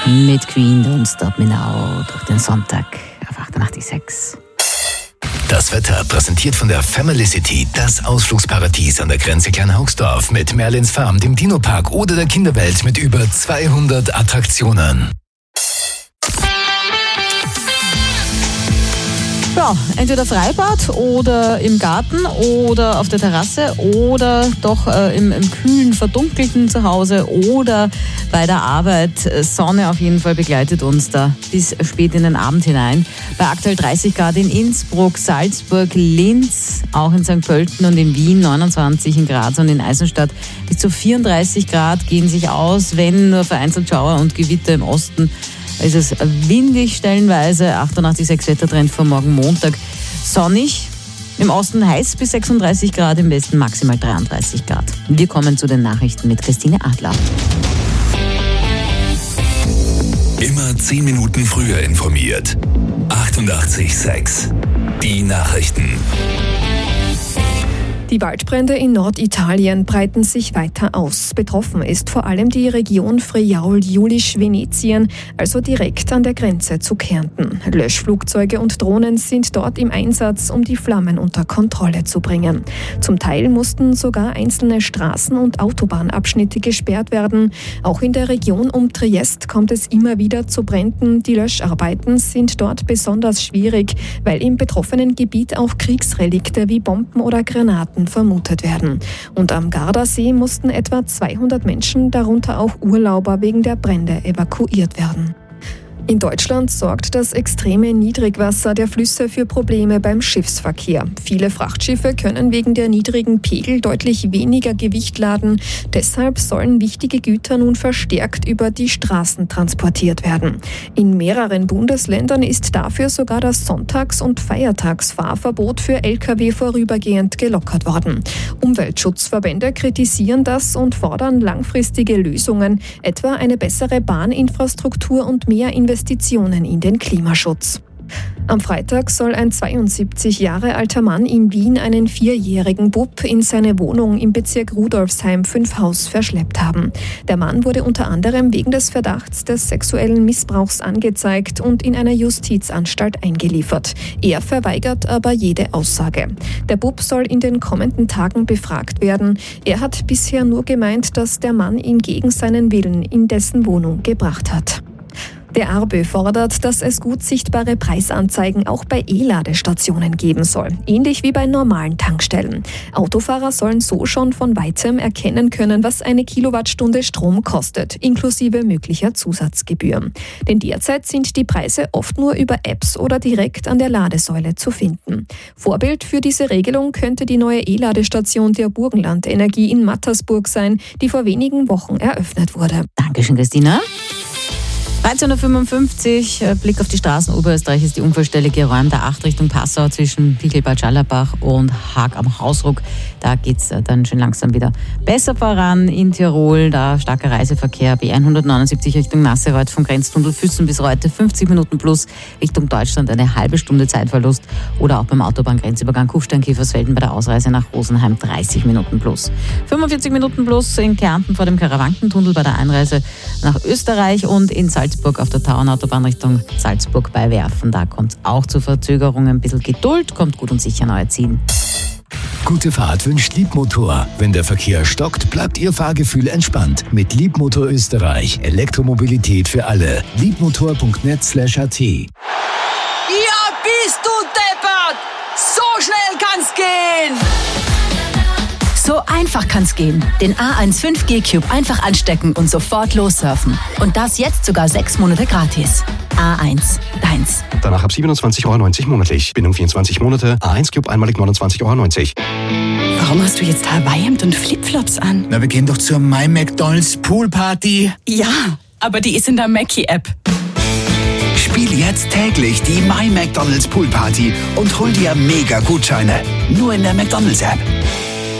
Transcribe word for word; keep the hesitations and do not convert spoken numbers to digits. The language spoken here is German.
mit Queen, Don't Stop Me Now durch den Sonntag auf achtundachtzig Komma sechs. Das Wetter präsentiert von der Family City, das Ausflugsparadies an der Grenze Klein-Hauxdorf mit Merlins Farm, dem Dino-Park oder der Kinderwelt mit über zweihundert Attraktionen. Ja, entweder Freibad oder im Garten oder auf der Terrasse oder doch äh, im, im kühlen, verdunkelten Zuhause oder bei der Arbeit. Sonne auf jeden Fall begleitet uns da bis spät in den Abend hinein. Bei aktuell dreißig Grad in Innsbruck, Salzburg, Linz, auch in Sankt Pölten und in Wien, neunundzwanzig in Graz und in Eisenstadt. Bis zu vierunddreißig Grad gehen sich aus, wenn nur vereinzelt Schauer und Gewitter im Osten. Es ist windig stellenweise, achtundachtzig Komma sechs Wettertrend für morgen Montag. Sonnig, im Osten heiß bis sechsunddreißig Grad, im Westen maximal dreiunddreißig Grad. Wir kommen zu den Nachrichten mit Christine Adler. Immer zehn Minuten früher informiert. achtundachtzig Komma sechs. Die Nachrichten. Die Waldbrände in Norditalien breiten sich weiter aus. Betroffen ist vor allem die Region Friaul-Julisch-Venetien, also direkt an der Grenze zu Kärnten. Löschflugzeuge und Drohnen sind dort im Einsatz, um die Flammen unter Kontrolle zu bringen. Zum Teil mussten sogar einzelne Straßen- und Autobahnabschnitte gesperrt werden. Auch in der Region um Triest kommt es immer wieder zu Bränden. Die Löscharbeiten sind dort besonders schwierig, weil im betroffenen Gebiet auch Kriegsrelikte wie Bomben oder Granaten vermutet werden. Und am Gardasee mussten etwa zweihundert Menschen, darunter auch Urlauber, wegen der Brände evakuiert werden. In Deutschland sorgt das extreme Niedrigwasser der Flüsse für Probleme beim Schiffsverkehr. Viele Frachtschiffe können wegen der niedrigen Pegel deutlich weniger Gewicht laden. Deshalb sollen wichtige Güter nun verstärkt über die Straßen transportiert werden. In mehreren Bundesländern ist dafür sogar das Sonntags- und Feiertagsfahrverbot für L K W vorübergehend gelockert worden. Umweltschutzverbände kritisieren das und fordern langfristige Lösungen, etwa eine bessere Bahninfrastruktur und mehr Investitionen Investitionen in den Klimaschutz. Am Freitag soll ein zweiundsiebzig Jahre alter Mann in Wien einen vierjährigen Bub in seine Wohnung im Bezirk Rudolfsheim fünf Haus verschleppt haben. Der Mann wurde unter anderem wegen des Verdachts des sexuellen Missbrauchs angezeigt und in einer Justizanstalt eingeliefert. Er verweigert aber jede Aussage. Der Bub soll in den kommenden Tagen befragt werden. Er hat bisher nur gemeint, dass der Mann ihn gegen seinen Willen in dessen Wohnung gebracht hat. Der Arbe fordert, dass es gut sichtbare Preisanzeigen auch bei E-Ladestationen geben soll, ähnlich wie bei normalen Tankstellen. Autofahrer sollen so schon von weitem erkennen können, was eine Kilowattstunde Strom kostet, inklusive möglicher Zusatzgebühren. Denn derzeit sind die Preise oft nur über Apps oder direkt an der Ladesäule zu finden. Vorbild für diese Regelung könnte die neue E-Ladestation der Burgenland Energie in Mattersburg sein, die vor wenigen Wochen eröffnet wurde. Dankeschön, Christina. dreizehn Uhr fünfundfünfzig, Blick auf die Straßen. Oberösterreich ist die Unfallstelle geräumt. Der acht Richtung Passau zwischen Pichelbad Schallerbach und Haag am Hausruck. Da geht es dann schon langsam wieder besser voran. In Tirol, da starker Reiseverkehr. B hundertneunundsiebzig Richtung Nassereuth vom Grenztunnel Füssen bis Reute fünfzig Minuten plus. Richtung Deutschland eine halbe Stunde Zeitverlust. Oder auch beim Autobahngrenzübergang Kufstein-Kiefersfelden bei der Ausreise nach Rosenheim dreißig Minuten plus. fünfundvierzig Minuten plus in Kärnten vor dem Karawankentunnel bei der Einreise nach Österreich und in Salzburg auf der Tauernautobahn Richtung Salzburg bei Werfen. Da kommt es auch zu Verzögerungen. Ein bisschen Geduld, kommt gut und sicher an euer Ziel. Gute Fahrt wünscht Liebmotor. Wenn der Verkehr stockt, bleibt Ihr Fahrgefühl entspannt. Mit Liebmotor Österreich. Elektromobilität für alle. liebmotor punkt net slash a t. Ja, bist du deppert! So schnell kann's gehen! So einfach kann's gehen. Den A eins fünf G Cube einfach anstecken und sofort lossurfen. Und das jetzt sogar sechs Monate gratis. A eins, deins. Danach ab siebenundzwanzig Euro neunzig monatlich. Bindung vierundzwanzig Monate. A eins Cube einmalig neunundzwanzig Euro neunzig. Warum hast du jetzt Hawaii-Hemd und Flipflops an? Na, wir gehen doch zur My McDonald's Poolparty. Ja, aber die ist in der Mackie-App. Spiel jetzt täglich die My McDonald's Poolparty und hol dir Mega-Gutscheine. Nur in der McDonald's-App.